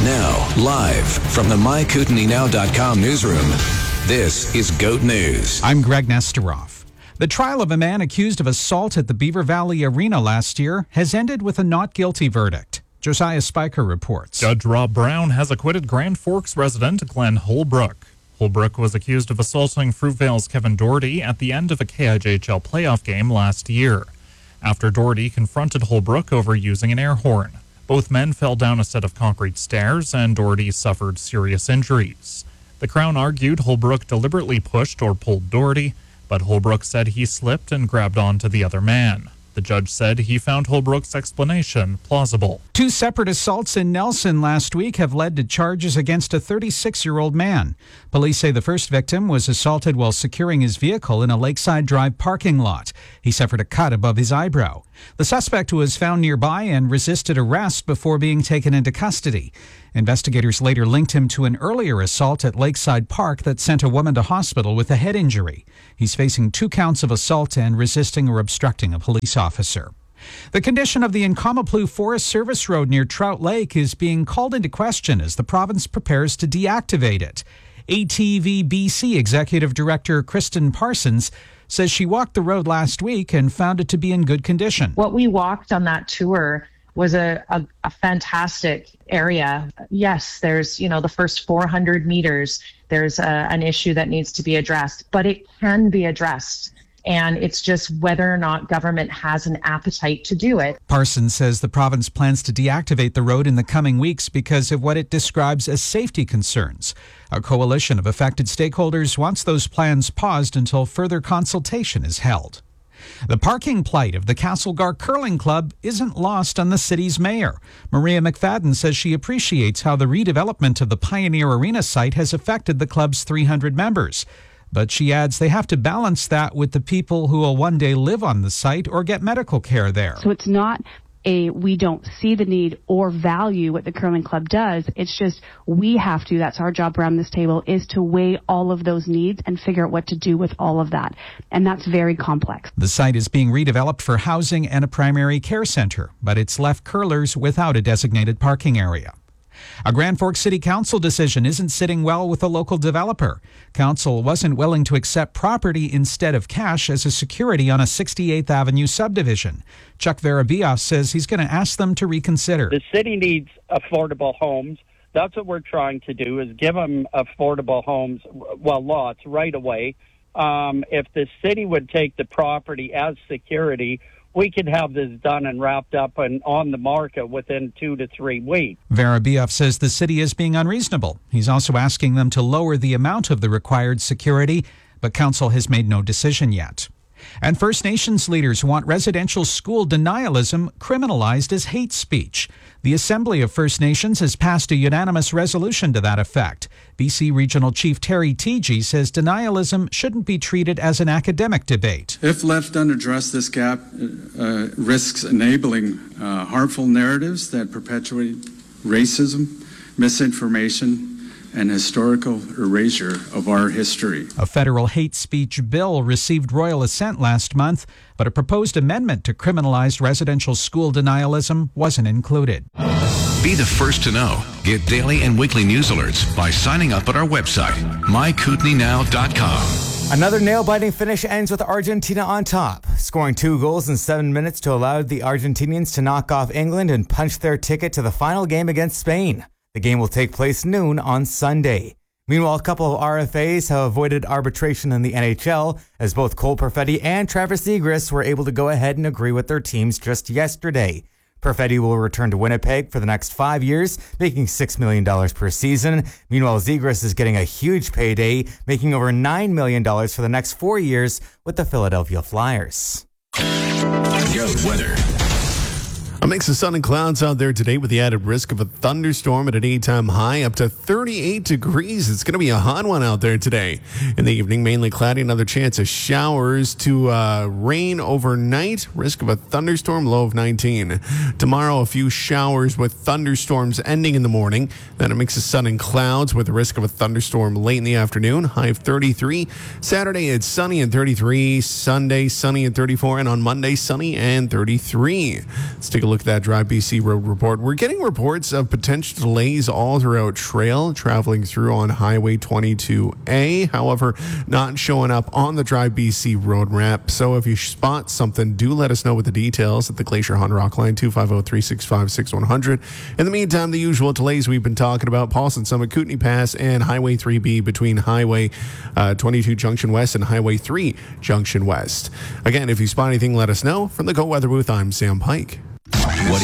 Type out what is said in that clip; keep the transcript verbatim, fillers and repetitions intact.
Now, live from the my kootenai now dot com newsroom, this is GOAT News. I'm Greg Nesteroff. The trial of a man accused of assault at the Beaver Valley Arena last year has ended with a not guilty verdict. Josiah Spiker reports. Judge Rob Brown has acquitted Grand Forks resident Glenn Holbrook. Holbrook was accused of assaulting Fruitvale's Kevin Doherty at the end of a K I J H L playoff game last year, after Doherty confronted Holbrook over using an air horn. Both men fell down a set of concrete stairs, and Doherty suffered serious injuries. The Crown argued Holbrook deliberately pushed or pulled Doherty, but Holbrook said he slipped and grabbed onto the other man. The judge said he found Holbrook's explanation plausible. Two separate assaults in Nelson last week have led to charges against a thirty-six-year-old man. Police say the first victim was assaulted while securing his vehicle in a Lakeside Drive parking lot. He suffered a cut above his eyebrow. The suspect was found nearby and resisted arrest before being taken into custody. Investigators later linked him to an earlier assault at Lakeside Park that sent a woman to hospital with a head injury. He's facing two counts of assault and resisting or obstructing a police officer. The condition of the Nkomaplu Forest Service Road near Trout Lake is being called into question as the province prepares to deactivate it. A T V B C Executive Director Kristen Parsons says she walked the road last week and found it to be in good condition. What we walked on that tour was a, a, a fantastic area. Yes, there's, you know, the first four hundred meters, there's a, an issue that needs to be addressed, but it can be addressed. And it's just whether or not government has an appetite to do it. Parsons says the province plans to deactivate the road in the coming weeks because of what it describes as safety concerns. A coalition of affected stakeholders wants those plans paused until further consultation is held. The parking plight of the Castlegar Curling Club isn't lost on the city's mayor. Maria McFadden says she appreciates how the redevelopment of the Pioneer Arena site has affected the club's three hundred members. But she adds they have to balance that with the people who will one day live on the site or get medical care there. So it's not a we don't see the need or value what the curling club does. It's just we have to, that's our job around this table, is to weigh all of those needs and figure out what to do with all of that. And that's very complex. The site is being redeveloped for housing and a primary care center, but it's left curlers without a designated parking area. A Grand Forks City Council decision isn't sitting well with a local developer. Council wasn't willing to accept property instead of cash as a security on a sixty-eighth Avenue subdivision. Chuck Verabioff says he's going to ask them to reconsider. The city needs affordable homes. That's what we're trying to do, is give them affordable homes, well, lots right away. Um, if the city would take the property as security, we could have this done and wrapped up and on the market within two to three weeks. Verabioff says the city is being unreasonable. He's also asking them to lower the amount of the required security, but council has made no decision yet. And First Nations leaders want residential school denialism criminalized as hate speech. The Assembly of First Nations has passed a unanimous resolution to that effect. B C Regional Chief Terry Teegee says denialism shouldn't be treated as an academic debate. If left unaddressed, this gap uh, risks enabling uh, harmful narratives that perpetuate racism, misinformation, and historical erasure of our history. A federal hate speech bill received royal assent last month, but a proposed amendment to criminalize residential school denialism wasn't included. Be the first to know. Get daily and weekly news alerts by signing up at our website, my kootenai now dot com. Another nail-biting finish ends with Argentina on top, scoring two goals in seven minutes to allow the Argentinians to knock off England and punch their ticket to the final game against Spain. The game will take place noon on Sunday. Meanwhile, a couple of R F As have avoided arbitration in the N H L, as both Cole Perfetti and Travis Zegras were able to go ahead and agree with their teams just yesterday. Perfetti will return to Winnipeg for the next five years, making six million dollars per season. Meanwhile, Zegras is getting a huge payday, making over nine million dollars for the next four years with the Philadelphia Flyers. Goat weather. A mix of sun and clouds out there today with the added risk of a thunderstorm at a daytime high up to thirty-eight degrees. It's going to be a hot one out there today. In the evening, mainly cloudy, another chance of showers to uh, rain overnight. Risk of a thunderstorm, low of nineteen. Tomorrow, a few showers with thunderstorms ending in the morning. Then a mix of sun and clouds with the risk of a thunderstorm late in the afternoon, high of thirty-three. Saturday, it's sunny and thirty-three. Sunday, sunny and thirty-four. And on Monday, sunny and thirty-three. Let's take a look at that Drive B C road report, we're getting reports of potential delays all throughout trail traveling through on Highway twenty-two A. However, not showing up on the Drive B C road map. So if you spot something, do let us know with the details at the Glacier Honda Rock line, two five zero, three six five, six one zero zero. In the meantime, the usual delays we've been talking about, Paulson Summit, Kootenay Pass, and Highway three B between Highway uh, twenty-two Junction West and Highway three Junction West. Again, if you spot anything, let us know. From the Go Weather booth, I'm Sam Pike.